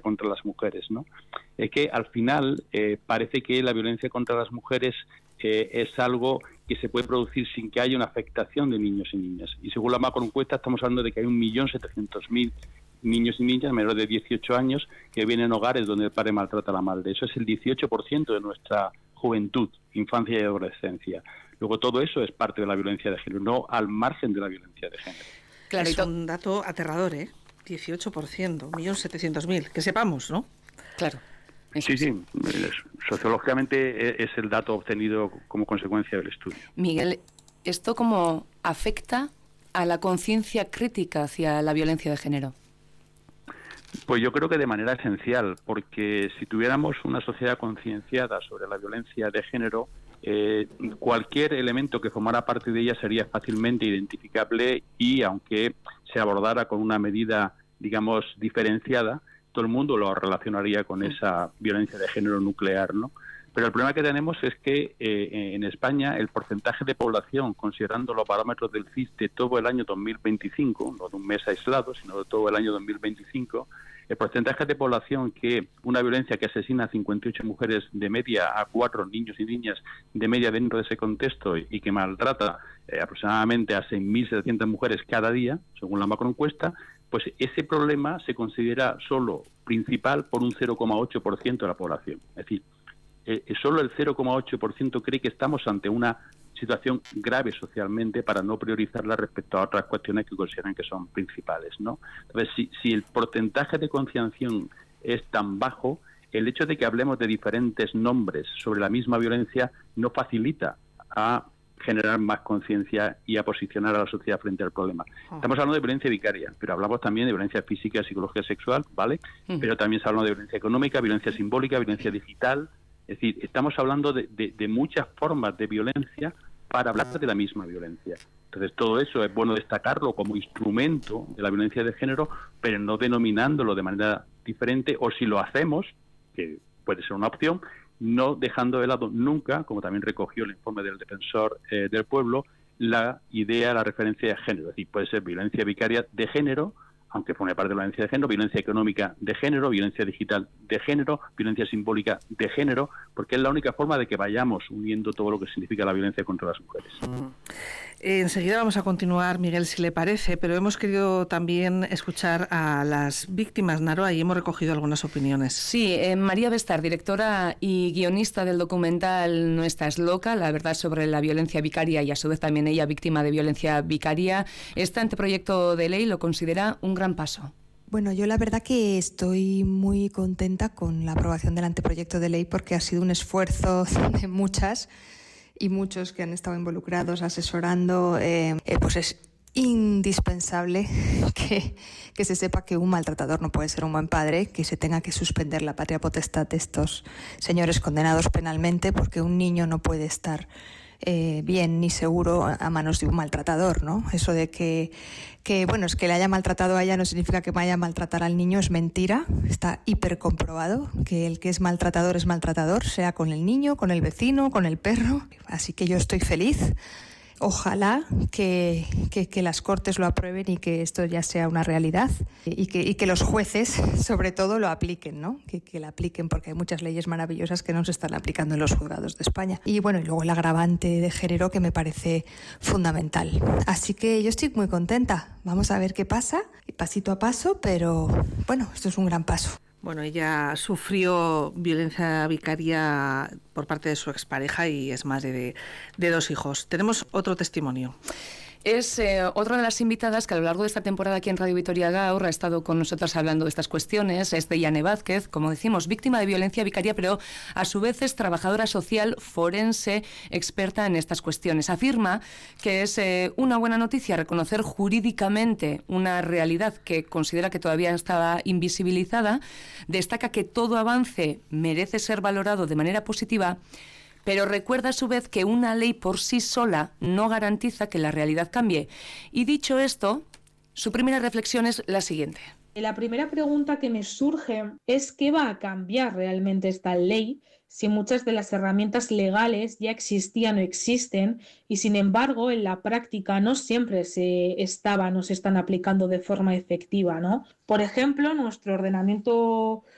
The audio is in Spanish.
contra las mujeres, ¿no? Es que al final parece que la violencia contra las mujeres es algo que se puede producir sin que haya una afectación de niños y niñas. Y según la macroencuesta estamos hablando de que hay 1.700.000 niños y niñas menores de 18 años que viven en hogares donde el padre maltrata a la madre. Eso es el 18% de nuestra juventud, infancia y adolescencia. Luego todo eso es parte de la violencia de género, no al margen de la violencia de género. Claro, es un dato aterrador, 18%, 1.700.000, que sepamos, ¿no? Claro. Sí, sociológicamente es el dato obtenido como consecuencia del estudio. Miguel, ¿esto cómo afecta a la conciencia crítica hacia la violencia de género? Pues yo creo que de manera esencial, porque si tuviéramos una sociedad concienciada sobre la violencia de género, cualquier elemento que formara parte de ella sería fácilmente identificable y aunque se abordara con una medida, digamos, diferenciada, todo el mundo lo relacionaría con esa violencia de género nuclear, ¿no? Pero el problema que tenemos es que en España el porcentaje de población, considerando los parámetros del CIS de todo el año 2025, no de un mes aislado, sino de todo el año 2025, el porcentaje de población que una violencia que asesina a 58 mujeres de media, a 4 niños y niñas de media dentro de ese contexto y que maltrata aproximadamente a 6.700 mujeres cada día, según la macroencuesta, pues ese problema se considera solo principal por un 0,8% de la población. Es decir, solo el 0,8% cree que estamos ante una situación grave socialmente para no priorizarla respecto a otras cuestiones que consideran que son principales, ¿no? Entonces, si el porcentaje de concienciación es tan bajo, el hecho de que hablemos de diferentes nombres sobre la misma violencia no facilita a generar más conciencia y a posicionar a la sociedad frente al problema. Estamos hablando de violencia vicaria, pero hablamos también de violencia física, psicológica, sexual, ¿vale? Pero también se habla de violencia económica, violencia simbólica, violencia digital. Es decir, estamos hablando de muchas formas de violencia para hablar de la misma violencia. Entonces, todo eso es bueno destacarlo como instrumento de la violencia de género, pero no denominándolo de manera diferente, o si lo hacemos, que puede ser una opción, no dejando de lado nunca, como también recogió el informe del Defensor del Pueblo, la idea, la referencia de género. Es decir, puede ser violencia vicaria de género, aunque forme parte de la violencia de género, violencia económica de género, violencia digital de género, violencia simbólica de género, porque es la única forma de que vayamos uniendo todo lo que significa la violencia contra las mujeres. Enseguida vamos a continuar, Miguel, si le parece, pero hemos querido también escuchar a las víctimas, Naroa, y hemos recogido algunas opiniones. Sí, María Bestar, directora y guionista del documental No estás loca, la verdad sobre la violencia vicaria y a su vez también ella víctima de violencia vicaria. Este anteproyecto de ley lo considera un gran paso. Bueno, yo la verdad que estoy muy contenta con la aprobación del anteproyecto de ley porque ha sido un esfuerzo de muchas y muchos que han estado involucrados, asesorando, pues es indispensable que se sepa que un maltratador no puede ser un buen padre, que se tenga que suspender la patria potestad de estos señores condenados penalmente, porque un niño no puede estar bien ni seguro a manos de un maltratador, ¿no? Eso de que bueno, es que le haya maltratado a ella no significa que vaya a maltratar al niño, es mentira, está hiper comprobado que el que es maltratador, sea con el niño, con el vecino, con el perro, así que yo estoy feliz. Ojalá que las Cortes lo aprueben y que esto ya sea una realidad y que los jueces, sobre todo, lo apliquen, ¿no? Que la apliquen, porque hay muchas leyes maravillosas que no se están aplicando en los juzgados de España. Y bueno, y luego el agravante de género, que me parece fundamental. Así que yo estoy muy contenta. Vamos a ver qué pasa, pasito a paso, pero bueno, esto es un gran paso. Bueno, ella sufrió violencia vicaria por parte de su expareja y es madre de 2 hijos. Tenemos otro testimonio. Es otra de las invitadas que a lo largo de esta temporada aquí en Radio Vitoria Gaur ha estado con nosotras hablando de estas cuestiones. Es Deyane Vázquez, como decimos, víctima de violencia vicaria, pero a su vez es trabajadora social, forense, experta en estas cuestiones. Afirma que es una buena noticia reconocer jurídicamente una realidad que considera que todavía estaba invisibilizada. Destaca que todo avance merece ser valorado de manera positiva, pero recuerda a su vez que una ley por sí sola no garantiza que la realidad cambie. Y dicho esto, su primera reflexión es la siguiente. La primera pregunta que me surge es ¿qué va a cambiar realmente esta ley si muchas de las herramientas legales ya existían o existen y sin embargo en la práctica no siempre se están aplicando de forma efectiva, ¿no? Por ejemplo, nuestro ordenamiento